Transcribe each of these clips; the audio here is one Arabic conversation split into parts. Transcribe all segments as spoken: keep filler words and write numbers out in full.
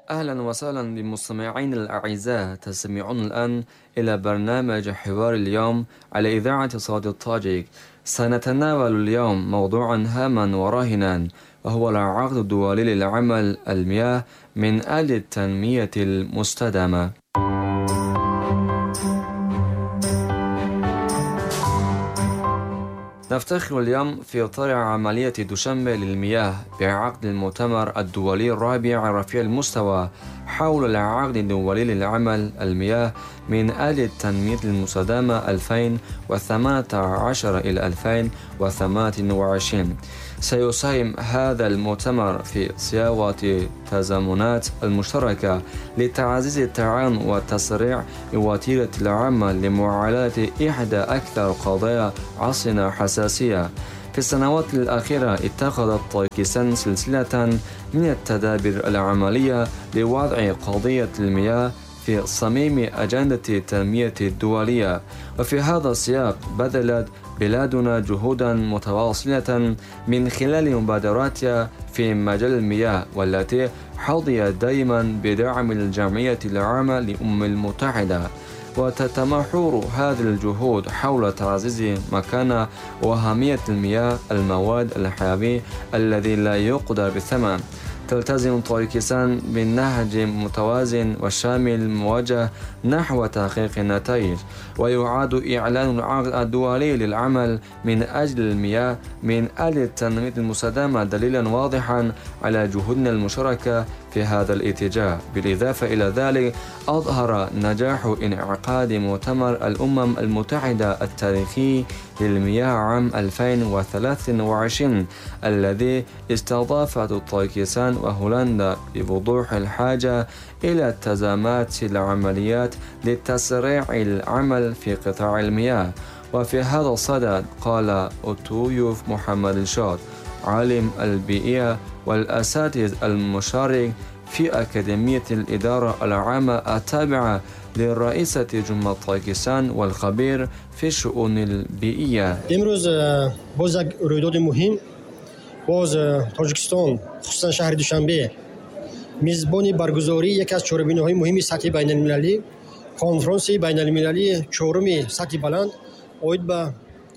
أهلا وسهلا بمستمعين الأعزاء، تستمعون الآن إلى برنامج حوار اليوم على إذاعة صوت الطاجيك. سنتناول اليوم موضوعا هاما وراهنا، وهو العقد الدولي للعمل المياه من أجل التنمية المستدامة. نفتخر اليوم في إطار عملية دوشنبه للمياه بعقد المؤتمر الدولي الرابع رفيع المستوى حول العقد الدولي للعمل المياه من أجل التنمية المستدامة ألفين وثمانية عشر إلى ألفين وثمانية وعشرين. سيساهم هذا المؤتمر في صياغة تزامنات المشتركة لتعزيز التعاون والتسريع بوتيرة العمل لمعالجة إحدى أكثر قضايا عصرنا حساسية. في السنوات الأخيرة اتخذت طاجيكستان سلسلة من التدابير العملية لوضع قضية المياه في صميم أجندة التنمية الدولية، وفي هذا السياق بذلت بلادنا جهودا متواصلة من خلال مبادراتها في مجال المياه، والتي حظيت دائما بدعم الجمعية العامة للأمم المتحدة. وتتمحور هذه الجهود حول تعزيز مكانة وأهمية المياه المواد الحيوي الذي لا يقدر بالثمن. تلتزم طاجيكستان بالنهج متوازن وشامل موجه نحو تحقيق النتائج، ويعاد إعلان العقد الدولي للعمل من أجل المياه من أجل التنمية المستدامة دليلا واضحا على جهودنا المشتركة في هذا الاتجاه. بالإضافة إلى ذلك، أظهر نجاح انعقاد مؤتمر الأمم المتحدة التاريخي للمياه عام ألفين وثلاثة وعشرين الذي استضافت طاجيكستان وهولندا بوضوح الحاجة إلى التزامات العمليات لتسريع العمل في قطاع المياه. وفي هذا الصدد قال أوتويوف محمد الشاط، عالم البيئة والأساتذة المشارك في أكاديمية الإدارة العامة التابعة لرئيسة جمهورية طاجيكستان والخبير في الشؤون البيئية. امروز باز یک رویداد مهم باز تاجیکستان خصوصا شهر دوشنبه میزبانی برگزاری یکی از چهاربینی‌های مهم سطح بین‌المللی کنفرانس بین‌المللی چهارم سطح بلند اوید به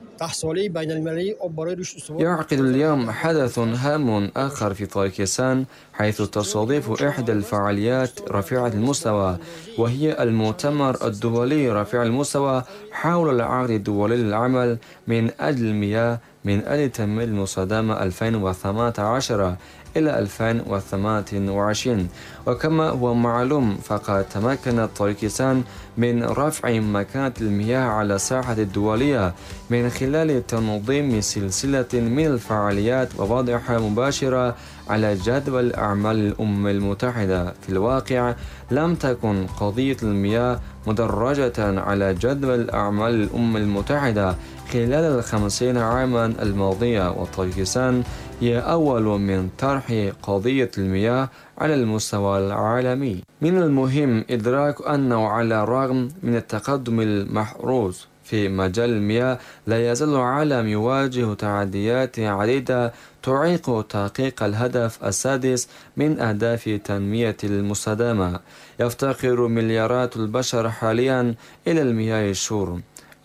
يعقد اليوم حدث هام آخر في طاجيكستان، حيث تستضيف إحدى الفعاليات رفيعة المستوى، وهي المؤتمر الدولي رفيع المستوى حول العقد الدولي للعمل من أجل المياه من أجل تنمية المستدامة ألفين وثمانية عشر إلى ألفين وثمانية وعشرين. وكما هو معلوم، فقد تمكنت طاجيكستان من رفع مكانة المياه على الساحة الدولية من خلال تنظيم سلسلة من الفعاليات ووضعها مباشرة على جدول أعمال الأمم المتحدة. في الواقع لم تكن قضية المياه مدرجة على جدول أعمال الأمم المتحدة خلال الخمسين عاما الماضية، وطاجيكستان هي أول من طرح قضية المياه على المستوى العالمي. من المهم إدراك أنه على الرغم من التقدم المحروز في مجال المياه، لا يزال العالم يواجه تحديات عديدة تعيق تحقيق الهدف السادس من أهداف التنمية المستدامة. يفتقر مليارات البشر حاليا إلى المياه الشرب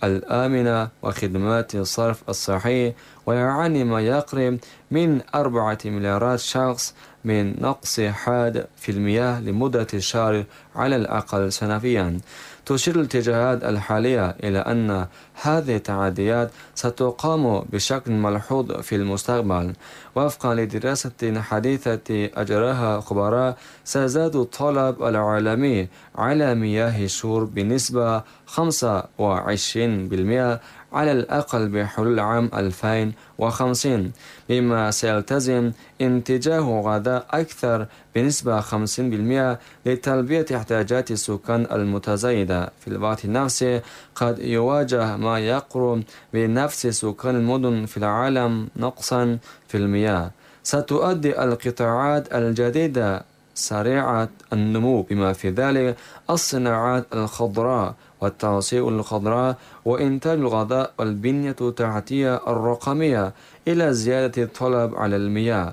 الآمنة وخدمات الصرف الصحي، ويعاني ما يقرب من أربعة مليارات شخص من نقص حاد في المياه لمدة شهر على الأقل سنويا. تشير الاتجاهات الحالية إلى أن هذه التعديات ستقام بشكل ملحوظ في المستقبل. وفقا لدراسة حديثة أجراها خبراء، سيزداد الطلب العالمي على مياه الشرب بنسبة خمسة وعشرين بالمئة على الأقل بحلول عام ألفين وخمسين، مما سيلتزم انتاج غذاء أكثر بنسبة خمسين بالمئة لتلبية احتياجات السكان المتزايدة. في الوقت نفسه قد يواجه ما يقرب بنفس سكان المدن في العالم نقصا في المياه. ستؤدي القطاعات الجديدة سريعة النمو بما في ذلك الصناعات الخضراء والتوسيع الخضراء وإنتاج الغذاء والبنية التحتية الرقمية إلى زيادة الطلب على المياه.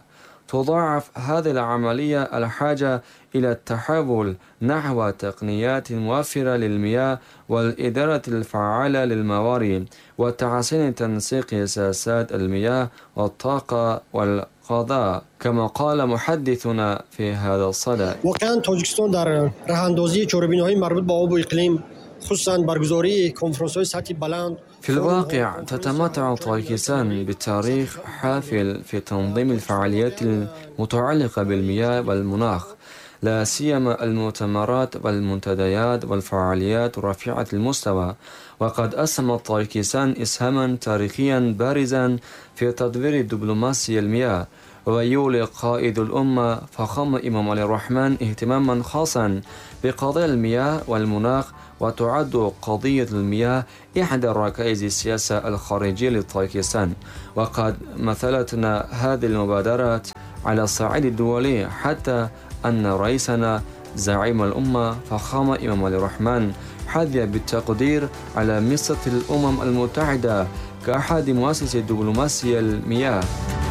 تضاعف هذه العملية الحاجة إلى التحول نحو تقنيات موفرة للمياه والإدارة الفعالة للموارد وتحسين تنسيق سياسات المياه والطاقة والقضاء، كما قال محدثنا في هذا الصدد. واقعا تاجیکستان در راهاندازی چهاربینی‌های مربوط به آب و اقلیم خصوصا برگزاری کنفرانس‌های سطحی بلند. في الواقع تتمتع طاجيكستان بتاريخ حافل في تنظيم الفعاليات المتعلقة بالمياه والمناخ، لا سيما المؤتمرات والمنتديات والفعاليات رفيعة المستوى. وقد أسهمت طاجيكستان إسهاما تاريخيا بارزا في تطوير دبلوماسية المياه، ويولي قائد الأمة فخامة إمام علي الرحمن اهتماما خاصا بقضايا المياه والمناخ، وتعد قضية المياه إحدى ركائز السياسة الخارجية لطاجيكستان. وقد مثلتنا هذه المبادرات على الصعيد الدولي حتى أن رئيسنا زعيم الأمة فخامة إمام علي الرحمن حظي بالتقدير على منصة الأمم المتحدة كأحد مؤسسي دبلوماسية المياه.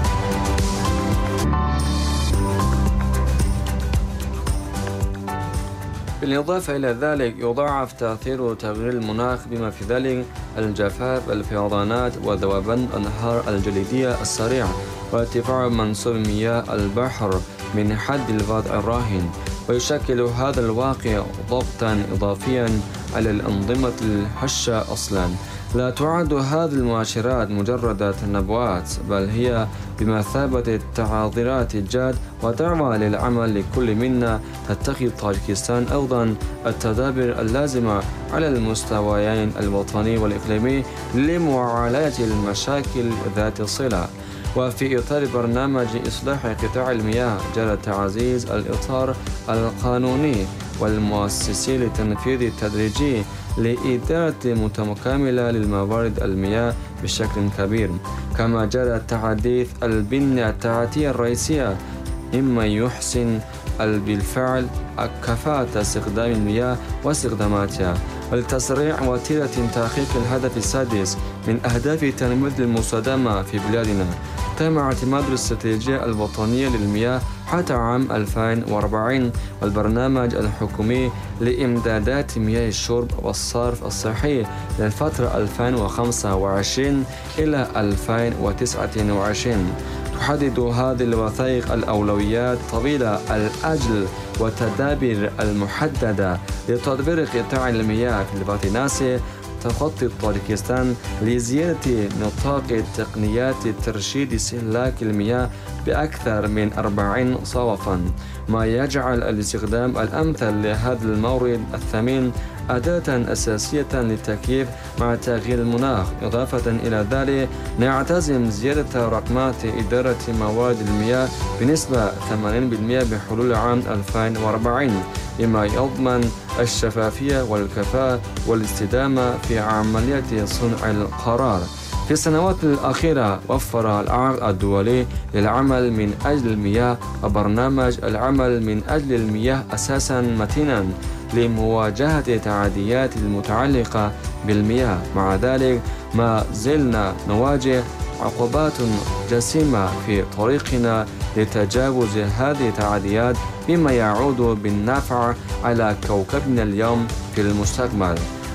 بالإضافة إلى ذلك يضاعف تأثير تغيير المناخ بما في ذلك الجفاف، الفيضانات، وذوبان الأنهار الجليدية السريع، وارتفاع منسوب مياه البحر من حد الوضع الراهن. ويشكل هذا الواقع ضغطا إضافيا على الأنظمة الهشة أصلا. لا تعد هذه المؤشرات مجرد تنبؤات، بل هي بمثابة التحضيرات الجاد ودعوة للعمل. لكل منا تتخذ طاجيكستان أيضا التدابير اللازمة على المستويين الوطني والإقليمي لمعالجة المشاكل ذات الصلة. وفي إطار برنامج إصلاح قطاع المياه جرى تعزيز الإطار القانوني والمؤسسي لتنفيذ التدريجي لإدارة متكاملة للموارد المياه بشكل كبير، كما جرى تحديث البنية التحتية الرئيسية مما يحسن بالفعل كفاءة استخدام المياه واستخداماتها، ولتسريع وتيرة تحقيق الهدف السادس من أهداف التنمية المستدامة في بلادنا. تم اعتماد الاستراتيجية الوطنية للمياه حتى عام ألفين وأربعين والبرنامج الحكومي لإمدادات مياه الشرب والصرف الصحي للفترة ألفين وخمسة وعشرين إلى ألفين وتسعة وعشرين. تحدد هذه الوثائق الأولويات طويلة الأجل والتدابير المحددة لتطوير قطاع المياه في الوقت نفسه. تخطط طاجيكستان لزيادة نطاق تقنيات ترشيد استهلاك المياه بأكثر من أربعين صوفا، ما يجعل الاستخدام الأمثل لهذا المورد الثمين أداة أساسية للتكييف مع تغيير المناخ. إضافة إلى ذلك نعتزم زيادة رقمات إدارة موارد المياه بنسبة ثمانين بالمئة بحلول عام ألفين وأربعين، بما يضمن الشفافية والكفاءة والاستدامة في عملية صنع القرار. في السنوات الأخيرة وفر العقد الدولي للعمل من أجل المياه وبرنامج العمل من أجل المياه أساسا متينا لمواجهة التعديات المتعلقة بالمياه. مع ذلك ما زلنا نواجه عقبات جسيمة في طريقنا لتجاوز هذه التعديات، مما يعود بالنفع على كوكبنا اليوم في المستقبل.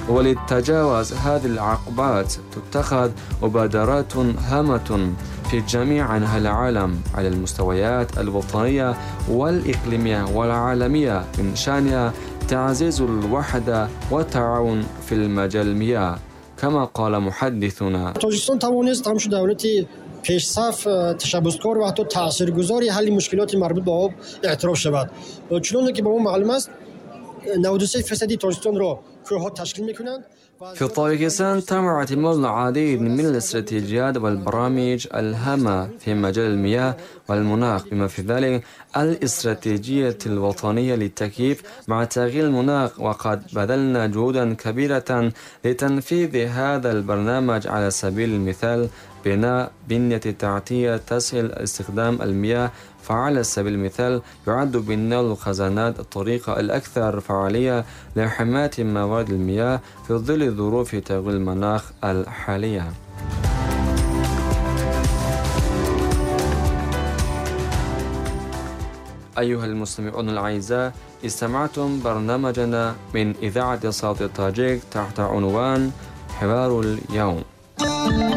ولتجاوز هذه العقبات تتخذ مبادرات هامة في جميع أنحاء العالم على المستويات الوطنية والإقليمية والعالمية، من شأنها تعزيز الوحدة والتعاون في المجال المياه، كما قال محدثنا. تاجیکستان توانست همچون دولتی پیشصف تشبثکار و حتی تاثیرگذاری حل مشکلات مربوط به آب اعتراف شود. چون که به ما معلوم است نود و سه درصد تاجیکستان را کوهها تشکیل می‌کنند. في طاجيكستان تم اعتماد العديد من الاستراتيجيات والبرامج الهامة في مجال المياه والمناخ، بما في ذلك الاستراتيجية الوطنية للتكييف مع تغيير المناخ. وقد بذلنا جهودا كبيرة لتنفيذ هذا البرنامج. على سبيل المثال بناء بنية تحتية تسهل استخدام المياه، فعلى سبيل المثال يعد بناء الخزانات الطريقة الأكثر فعالية لحماية موارد المياه في ظل ظروف تغيير المناخ الحالية. أيها المستمعون الأعزاء، استمعتم برنامجنا من إذاعة صوت التاجيك تحت عنوان حوار اليوم.